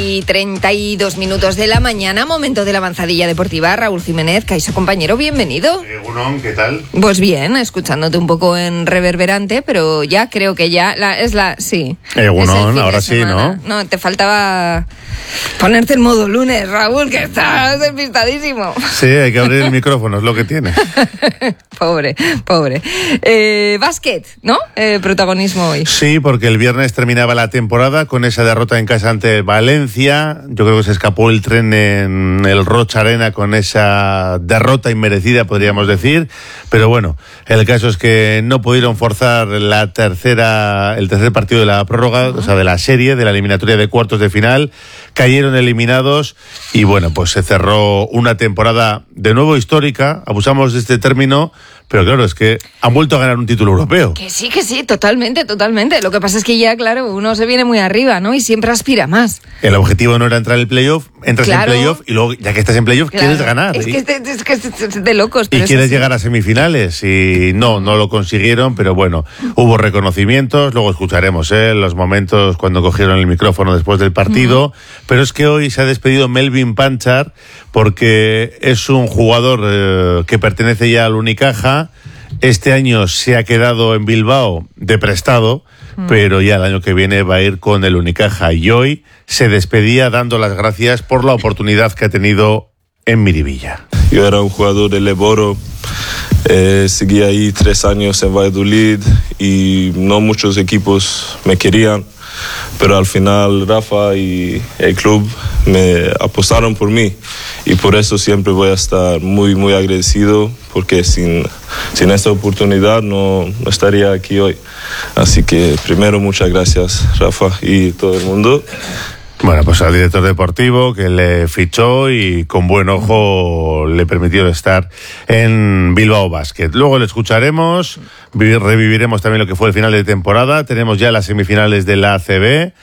Y 32 minutos de la mañana, momento de la avanzadilla deportiva. Raúl Jiménez, Kaisa, compañero, bienvenido. Gunón, ¿qué tal? Pues bien, escuchándote un poco en reverberante, pero ya creo que ya sí. Gunón, ahora sí, ¿no? No, te faltaba ponerte en modo lunes, Raúl, que estás despistadísimo. Sí, hay que abrir el micrófono, es lo que tiene. Pobre. Básquet, ¿no? Protagonismo hoy. Sí, porque el viernes terminaba la temporada con esa derrota en casa ante Valencia. Yo creo que se escapó el tren en el Rocha Arena con esa derrota inmerecida, podríamos decir. Pero bueno, el caso es que no pudieron forzar el tercer partido de la prórroga, o sea, de la serie, de la eliminatoria de cuartos de final. Cayeron eliminados y bueno, pues se cerró una temporada de nuevo histórica. Abusamos de este término, pero claro, es que han vuelto a ganar un título europeo. Que sí, totalmente. Lo que pasa es que ya, claro, uno se viene muy arriba, ¿no? Y siempre aspira más. El objetivo no era entrar en el playoff, entras en playoff y luego, ya que estás en playoff, quieres ganar. Es que es de locos. Pero y quieres llegar a semifinales y no lo consiguieron, pero bueno, hubo reconocimientos, luego escucharemos los momentos cuando cogieron el micrófono después del partido, pero es que hoy se ha despedido Melvin Panchar porque es un jugador que pertenece ya al Unicaja. Este año se ha quedado en Bilbao de prestado, pero ya el año que viene va a ir con el Unicaja. Y hoy se despedía dando las gracias por la oportunidad que ha tenido en Miribilla. Yo era un jugador de Leboro, seguí ahí 3 años en Valladolid y no muchos equipos me querían, pero al final Rafa y el club me apostaron por mí y por eso siempre voy a estar muy, muy agradecido, porque sin esta oportunidad no estaría aquí hoy. Así que primero muchas gracias, Rafa y todo el mundo. Bueno, pues al director deportivo que le fichó y con buen ojo le permitió estar en Bilbao Basket. Luego le escucharemos, reviviremos también lo que fue el final de temporada. Tenemos ya las semifinales de la ACB.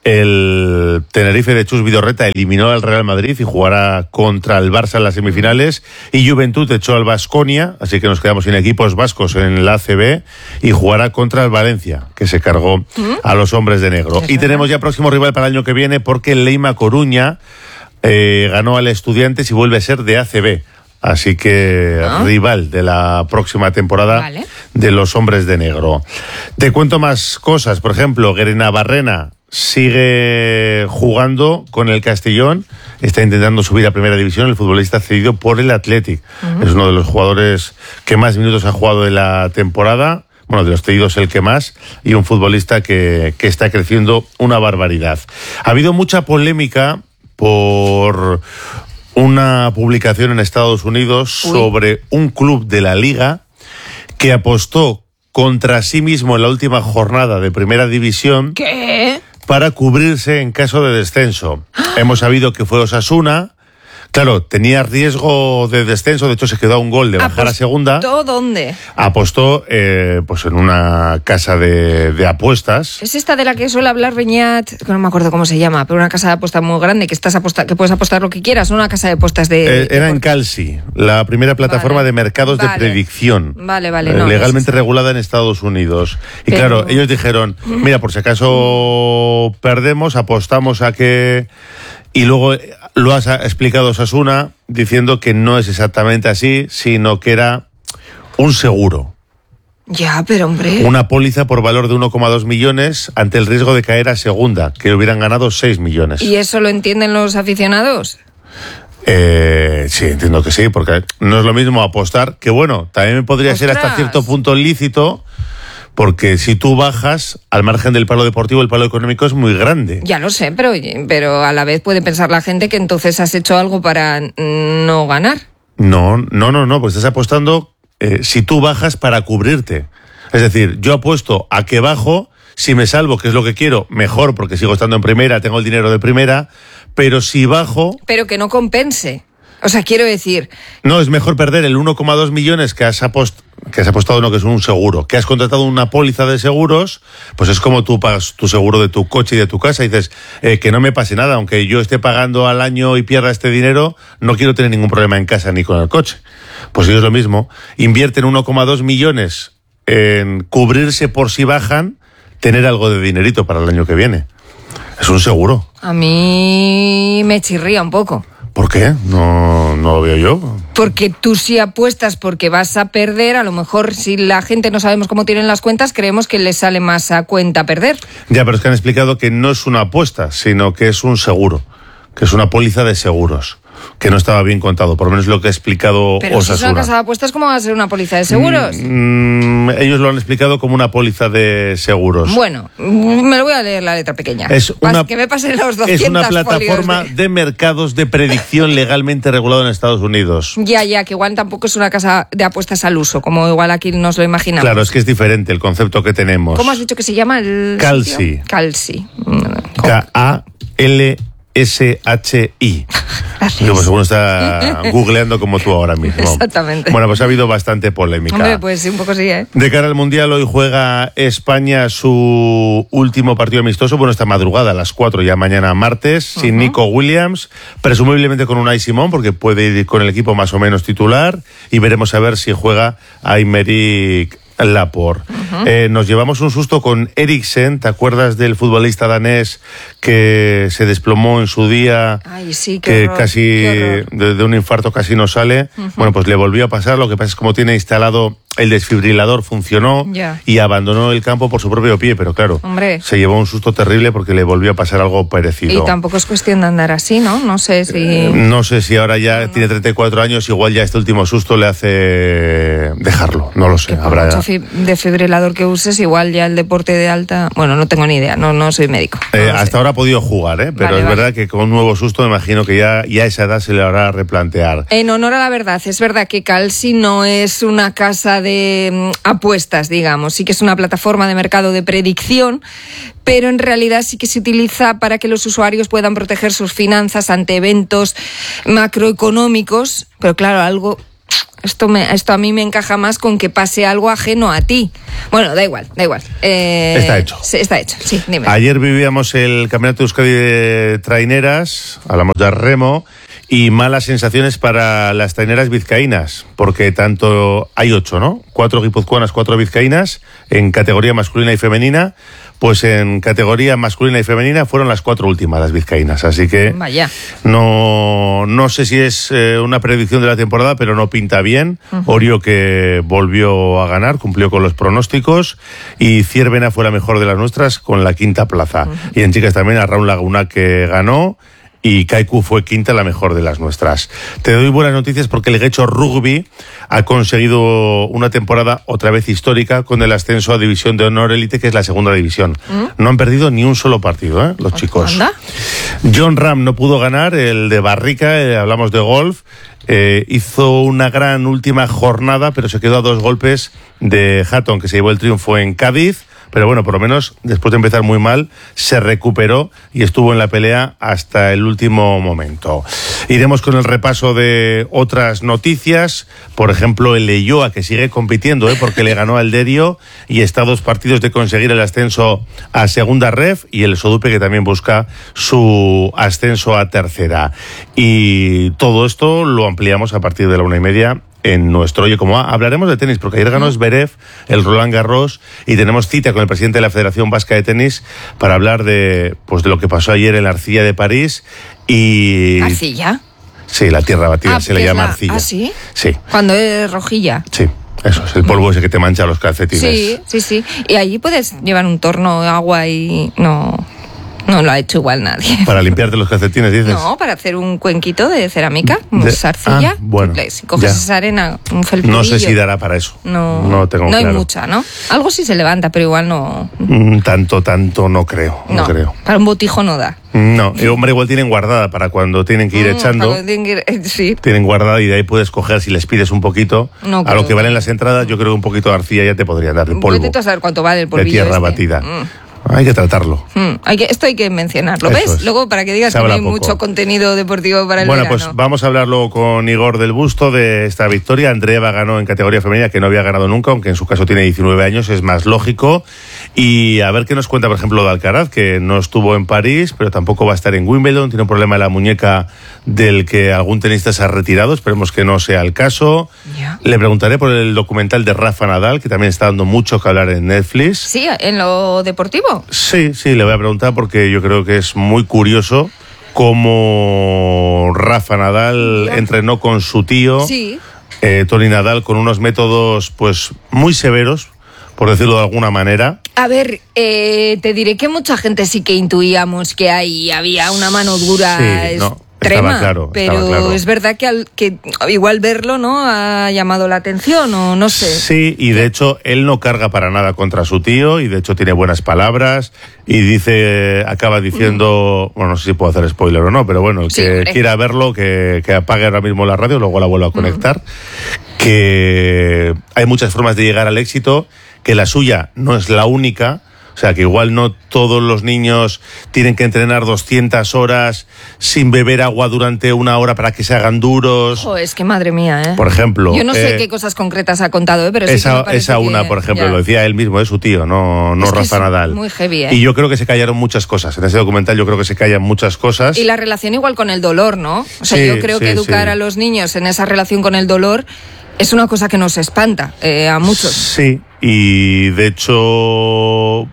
El Tenerife de Chus Vidorreta eliminó al Real Madrid y jugará contra el Barça en las semifinales. Y Juventud echó al Baskonia, así que nos quedamos sin equipos vascos en la ACB, y jugará contra el Valencia, que se cargó a los hombres de negro. Y tenemos ya próximo rival para el año que viene, porque el Leima Coruña ganó al Estudiantes y vuelve a ser de ACB. Así que rival de la próxima temporada de los hombres de negro. Te cuento más cosas. Por ejemplo, Guerena Barrena sigue jugando con el Castellón, está intentando subir a primera división. El futbolista cedido por el Athletic. Es uno de los jugadores que más minutos ha jugado de la temporada. Bueno, de los cedidos el que más, y un futbolista que está creciendo una barbaridad. Ha habido mucha polémica por una publicación en Estados Unidos sobre un club de la Liga que apostó contra sí mismo en la última jornada de primera división. ¿Qué? Para cubrirse en caso de descenso. Hemos sabido que fue Osasuna. Claro, tenía riesgo de descenso, de hecho se quedó a un gol de bajar a segunda. ¿Apostó dónde? Apostó pues en una casa de apuestas. ¿Es esta de la que suele hablar Beñat? No me acuerdo cómo se llama, pero una casa de apuestas muy grande, que puedes apostar lo que quieras, una casa de apuestas era en Kalshi, la primera plataforma de mercados de predicción. Vale. Legalmente regulada en Estados Unidos. Y claro, ellos dijeron, mira, por si acaso perdemos, apostamos a que... Y luego lo has explicado Osasuna diciendo que no es exactamente así, sino que era un seguro. Ya, pero hombre... Una póliza por valor de 1,2 millones ante el riesgo de caer a segunda, que hubieran ganado 6 millones. ¿Y eso lo entienden los aficionados? Sí, entiendo que sí, porque no es lo mismo apostar, que bueno, también podría ser hasta cierto punto lícito, porque si tú bajas, al margen del palo deportivo, el palo económico es muy grande. Ya lo sé, pero a la vez puede pensar la gente que entonces has hecho algo para no ganar. No, pues estás apostando si tú bajas para cubrirte. Es decir, yo apuesto a que bajo, si me salvo, que es lo que quiero, mejor, porque sigo estando en primera, tengo el dinero de primera, pero si bajo... Pero que no compense. O sea, quiero decir... No, es mejor perder el 1,2 millones que has apostado, no, que es un seguro, que has contratado una póliza de seguros, pues es como tú pagas tu seguro de tu coche y de tu casa y dices, que no me pase nada, aunque yo esté pagando al año y pierda este dinero, no quiero tener ningún problema en casa ni con el coche. Pues ellos lo mismo, invierten 1,2 millones en cubrirse por si bajan, tener algo de dinerito para el año que viene. Es un seguro. A mí me chirría un poco. ¿Por qué? No lo veo yo. Porque tú si apuestas porque vas a perder, a lo mejor si la gente no sabemos cómo tienen las cuentas, creemos que les sale más a cuenta perder. Ya, pero es que han explicado que no es una apuesta, sino que es un seguro, que es una póliza de seguros, que no estaba bien contado, por lo menos lo que ha explicado Pero Osasuna. si es una casa de apuestas, ¿cómo va a ser una póliza de seguros? Ellos lo han explicado como una póliza de seguros. Bueno, me lo voy a leer la letra pequeña. Que me pasen los 200 es una plataforma folios de mercados de predicción legalmente regulado en Estados Unidos. Ya, que igual tampoco es una casa de apuestas al uso, como igual aquí nos lo imaginamos. Claro, es que es diferente el concepto que tenemos. ¿Cómo has dicho que se llama el Kalshi. sitio? Kalshi. K-A-L-S-H-I. Gracias. Pues según está googleando como tú ahora mismo. Exactamente. Bueno, pues ha habido bastante polémica. Hombre, pues sí, un poco sí, ¿eh? De cara al Mundial, hoy juega España su último partido amistoso, bueno, esta madrugada a las 4, ya mañana martes, sin Nico Williams, presumiblemente con Unai Simón, porque puede ir con el equipo más o menos titular, y veremos a ver si juega Aymeric Laporte. Nos llevamos un susto con Eriksen. ¿Te acuerdas del futbolista danés que se desplomó en su día? Ay, sí, que horror, casi de un infarto casi no sale. Bueno, pues le volvió a pasar. Lo que pasa es que como tiene instalado el desfibrilador, funcionó y abandonó el campo por su propio pie, pero claro, se llevó un susto terrible porque le volvió a pasar algo parecido. Y tampoco es cuestión de andar así, ¿no? No sé si ahora ya tiene 34 años, igual ya este último susto le hace dejarlo, no lo sé. Habrá mucho desfibrilador que uses, igual ya el deporte de alta, bueno, no tengo ni idea, no soy médico. Hasta ahora ha podido jugar, pero es verdad que con un nuevo susto me imagino que ya a esa edad se le hará replantear. En honor a la verdad, es verdad que Kalshi no es una casa de apuestas, digamos, sí que es una plataforma de mercado de predicción, pero en realidad sí que se utiliza para que los usuarios puedan proteger sus finanzas ante eventos macroeconómicos, pero claro, esto a mí me encaja más con que pase algo ajeno a ti. Bueno, da igual. Está hecho. Sí, está hecho, sí, dime. Ayer vivíamos el Campeonato de Euskadi de Traineras, hablamos de remo, y malas sensaciones para las traineras vizcaínas, porque tanto hay 8, ¿no? 4 guipuzcoanas, 4 vizcaínas, en categoría masculina y femenina. Pues en categoría masculina y femenina fueron las 4 últimas, las vizcaínas. Así que vaya. No sé si es una predicción de la temporada, pero no pinta bien. Orio, que volvió a ganar, cumplió con los pronósticos, y Ciervena fue la mejor de las nuestras con la 5ª plaza. Y en chicas también a Raúl Laguna, que ganó, y Kaiku fue 5ª, la mejor de las nuestras. Te doy buenas noticias porque el Guecho Rugby ha conseguido una temporada otra vez histórica con el ascenso a División de Honor Elite, que es la 2ª división. No han perdido ni un solo partido, los chicos. ¿Anda? John Ram no pudo ganar, el de Barrica, hablamos de golf. Hizo una gran última jornada, pero se quedó a 2 golpes de Hatton, que se llevó el triunfo en Cádiz. Pero bueno, por lo menos, después de empezar muy mal, se recuperó y estuvo en la pelea hasta el último momento. Iremos con el repaso de otras noticias. Por ejemplo, el Leioa, que sigue compitiendo, porque le ganó al Derio y está a 2 partidos de conseguir el ascenso a 2ª ref, y el Sodupe, que también busca su ascenso a 3ª. Y todo esto lo ampliamos a partir de la 1:30 en nuestro Oye Cómo Va. Hablaremos de tenis, porque ayer ganó Zverev el Roland Garros, y tenemos cita con el presidente de la Federación Vasca de Tenis para hablar de lo que pasó ayer en la arcilla de París. Y ¿Arcilla? Sí, la tierra batida, se le llama arcilla. ¿Ah, sí? Sí. Cuando es rojilla. Sí. Eso es el polvo ese que te mancha los calcetines. Sí. Y allí puedes llevar un torno, agua y no lo ha hecho igual nadie. ¿Para limpiarte los calcetines, dices? No, para hacer un cuenquito de cerámica, arcilla. Bueno, si coges esa arena, un felpudillo. No sé si dará para eso. No tengo claro. No hay mucha, ¿no? Algo sí se levanta, pero igual no. Tanto no creo. No creo. Para un botijo no da. No, hombre, igual tienen guardada para cuando tienen que ir echando. Sí. Tienen guardada, y de ahí puedes coger, si les pides un poquito. A lo que valen las entradas, yo creo que un poquito de arcilla ya te podrían dar, de polvo. Intento saber cuánto vale el polvillo de tierra batida. Hay que tratarlo. Esto hay que mencionarlo, Eso ¿ves? es. Luego, para que digas que no hay mucho contenido deportivo para el verano. Bueno, pues vamos a hablar luego con Igor del Busto de esta victoria. Andreeva ganó en categoría femenina, que no había ganado nunca, aunque en su caso tiene 19 años, es más lógico. Y a ver qué nos cuenta, por ejemplo, de Alcaraz, que no estuvo en París, pero tampoco va a estar en Wimbledon. Tiene un problema en la muñeca del que algún tenista se ha retirado. Esperemos que no sea el caso. Le preguntaré por el documental de Rafa Nadal, que también está dando mucho que hablar en Netflix. Sí, en lo deportivo algo? Sí, le voy a preguntar porque yo creo que es muy curioso cómo Rafa Nadal entrenó con su tío, Toni Nadal, con unos métodos pues muy severos, por decirlo de alguna manera. A ver, te diré que mucha gente sí que intuíamos que ahí había una mano dura extrema, pero es verdad que igual verlo, ¿no?, ha llamado la atención, o no sé. Sí, y de hecho él no carga para nada contra su tío, y de hecho tiene buenas palabras, y acaba diciendo, bueno, no sé si puedo hacer spoiler o no, pero bueno, el que quiera verlo, que apague ahora mismo la radio, luego la vuelva a conectar, que hay muchas formas de llegar al éxito, que la suya no es la única. O sea, que igual no todos los niños tienen que entrenar 200 horas sin beber agua durante 1 hora para que se hagan duros. Es que madre mía, ¿eh? Por ejemplo. Yo no sé qué cosas concretas ha contado, pero sí que me parece por ejemplo, lo decía él mismo, es su tío, no Rafa Nadal. Muy heavy, ¿eh? Y yo creo que se callaron muchas cosas. En ese documental yo creo que se callan muchas cosas. Y la relación igual con el dolor, ¿no? O sea, yo creo que educar a los niños en esa relación con el dolor es una cosa que nos espanta a muchos. Sí, y de hecho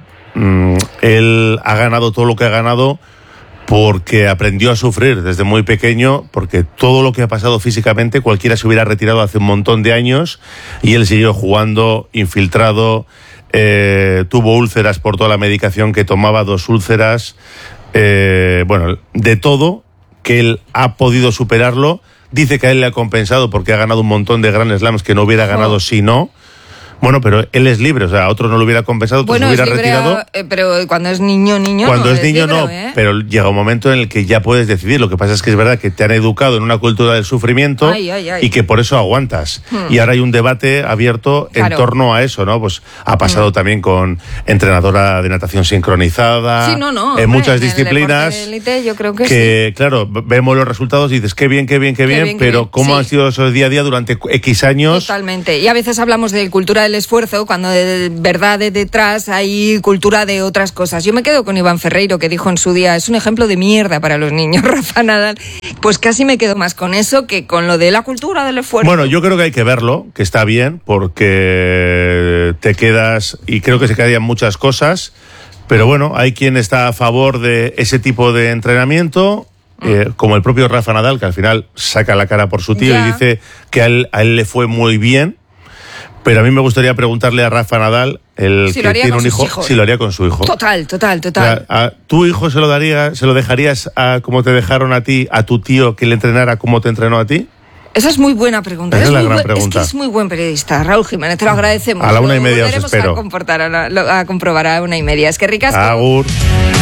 él ha ganado todo lo que ha ganado porque aprendió a sufrir desde muy pequeño, porque todo lo que ha pasado físicamente cualquiera se hubiera retirado hace un montón de años, y él siguió jugando infiltrado, tuvo úlceras por toda la medicación que tomaba, 2 úlceras, bueno, de todo, que él ha podido superarlo. Dice que a él le ha compensado porque ha ganado un montón de Grand Slams que no hubiera ganado si no. Bueno, pero él es libre, o sea, a otro no lo hubiera compensado, otro se hubiera retirado. Pero cuando es niño, cuando es niño no, pero llega un momento en el que ya puedes decidir. Lo que pasa es que es verdad que te han educado en una cultura del sufrimiento y que por eso aguantas. Y ahora hay un debate abierto en torno a eso, ¿no? Pues ha pasado también con entrenadora de natación sincronizada, en muchas disciplinas. En el deporte de élite, yo creo que claro, vemos los resultados y dices qué bien, pero cómo han sido esos día a día durante X años. Totalmente. Y a veces hablamos de cultura del esfuerzo, cuando de verdad detrás hay cultura de otras cosas. Yo me quedo con Iván Ferreiro, que dijo en su día, es un ejemplo de mierda para los niños, Rafa Nadal. Pues casi me quedo más con eso que con lo de la cultura del esfuerzo. Bueno, yo creo que hay que verlo, que está bien, porque te quedas, y creo que se quedarían muchas cosas, pero bueno, hay quien está a favor de ese tipo de entrenamiento, como el propio Rafa Nadal, que al final saca la cara por su tío y dice que a él le fue muy bien. Pero a mí me gustaría preguntarle a Rafa Nadal, el que tiene un hijo, si lo haría con su hijo. Total. ¿A tu hijo se lo dejarías como te dejaron a ti, a tu tío, que le entrenara como te entrenó a ti? Esa es muy buena pregunta. Esa es la gran pregunta. Es que es muy buen periodista, Raúl Jiménez, te lo agradecemos. A la 1:30 os espero. A comprobar a la 1:30. Es que ricasco. Agur.